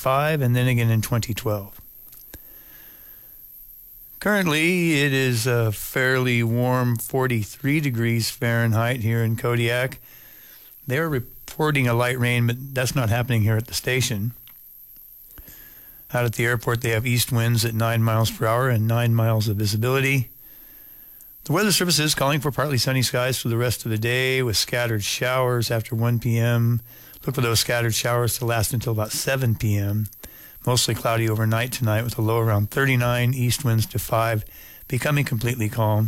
1995 and then again in 2012. Currently, it is a fairly warm 43 degrees Fahrenheit here in Kodiak. They're reporting a light rain, but that's not happening here at the station. Out at the airport, they have east winds at 9 miles per hour and 9 miles of visibility. The Weather Service is calling for partly sunny skies for the rest of the day with scattered showers after 1 p.m. Look for those scattered showers to last until about 7 p.m. Mostly cloudy overnight tonight with a low around 39, east winds to 5, becoming completely calm.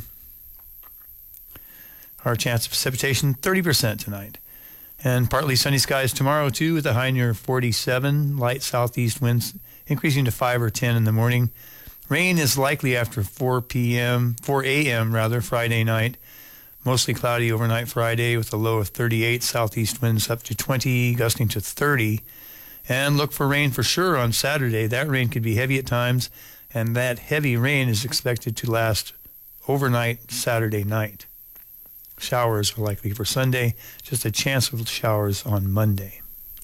Our chance of precipitation, 30% tonight. And partly sunny skies tomorrow, too, with a high near 47, light southeast winds increasing to 5 or 10 in the morning. Rain is likely after 4 a.m. Friday night. Mostly cloudy overnight Friday with a low of 38, southeast winds up to 20, gusting to 30. And look for rain for sure on Saturday. That rain could be heavy at times, and that heavy rain is expected to last overnight Saturday night. Showers are likely for Sunday, just a chance of showers on Monday.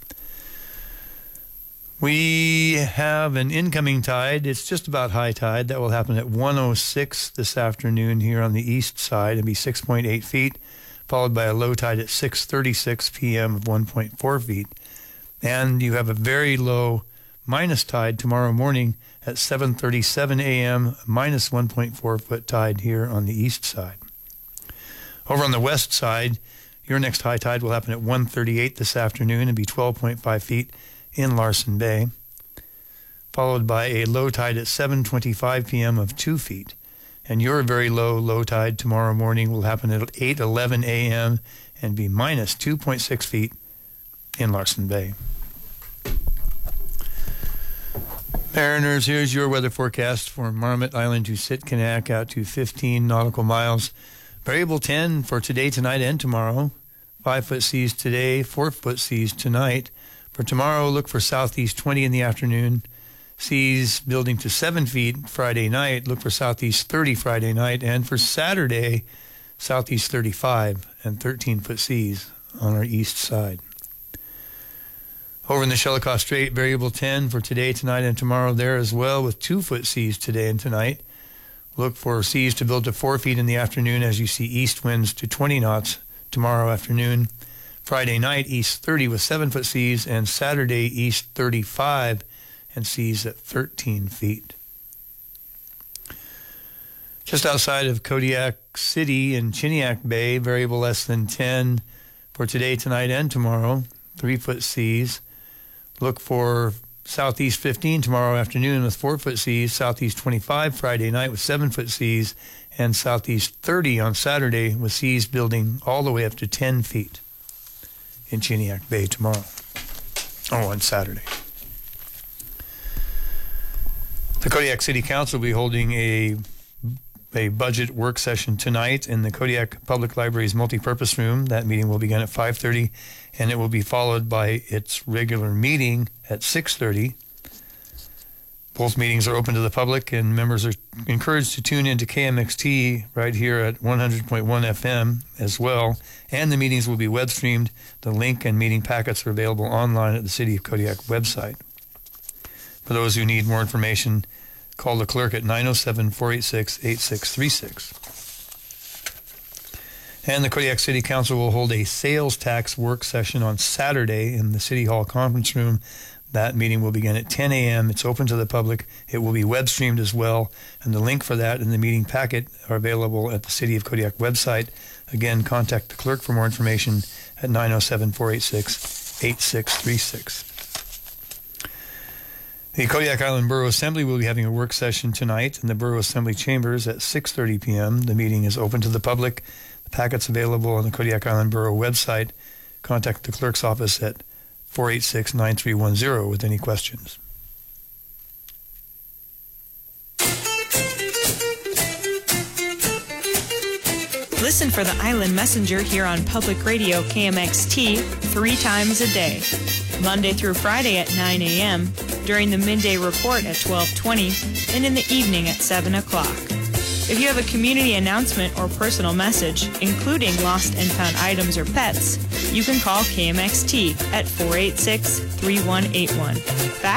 We have an incoming tide. It's just about high tide. That will happen at 1:06 this afternoon here on the east side and be 6.8 feet, followed by a low tide at 6:36 p.m. of 1.4 feet. And you have a very low minus tide tomorrow morning at 7:37 a.m., minus 1.4 foot tide here on the east side. Over on the west side, your next high tide will happen at 1:38 this afternoon and be 12.5 feet in Larsen Bay, followed by a low tide at 7:25 p.m. of 2 feet. And your very low tide tomorrow morning will happen at 8:11 a.m. and be minus 2.6 feet in Larsen Bay. Mariners, here's your weather forecast for Marmot Island to Sitkinak out to 15 nautical miles. Variable 10 for today, tonight, and tomorrow. 5-foot seas today, 4-foot seas tonight. For tomorrow, look for southeast 20 in the afternoon. Seas building to 7 feet Friday night. Look for southeast 30 Friday night. And for Saturday, southeast 35 and 13-foot seas on our east side. Over in the Shelikof Strait, variable 10 for today, tonight, and tomorrow there as well with 2-foot seas today and tonight. Look for seas to build to 4 feet in the afternoon as you see east winds to 20 knots tomorrow afternoon. Friday night, east 30 with 7-foot seas, and Saturday, east 35 and seas at 13 feet. Just outside of Kodiak City in Chiniak Bay, variable less than 10 for today, tonight, and tomorrow. 3-foot seas. Look for southeast 15 tomorrow afternoon with 4-foot seas, southeast 25 Friday night with 7-foot seas, and southeast 30 on Saturday with seas building all the way up to 10 feet in Chiniak Bay tomorrow. On Saturday. The Kodiak City Council will be holding a budget work session tonight in the Kodiak Public Library's multipurpose room. That meeting will begin at 5:30, and it will be followed by its regular meeting at 6:30. Both meetings are open to the public, and members are encouraged to tune into KMXT right here at 100.1 FM as well. And the meetings will be web streamed. The link and meeting packets are available online at the City of Kodiak website. For those who need more information, call the clerk at 907-486-8636. And the Kodiak City Council will hold a sales tax work session on Saturday in the City Hall conference room. That meeting will begin at 10 a.m. It's open to the public. It will be web streamed as well. And the link for that and the meeting packet are available at the City of Kodiak website. Again, contact the clerk for more information at 907-486-8636. The Kodiak Island Borough Assembly will be having a work session tonight in the Borough Assembly chambers at 6:30 p.m. The meeting is open to the public. The packet's available on the Kodiak Island Borough website. Contact the clerk's office at 486-9310 with any questions. Listen for the Island Messenger here on Public Radio KMXT 3 times a day, Monday through Friday at 9 a.m., during the midday report at 12:20, and in the evening at 7 o'clock. If you have a community announcement or personal message, including lost and found items or pets, you can call KMXT at 486-3181.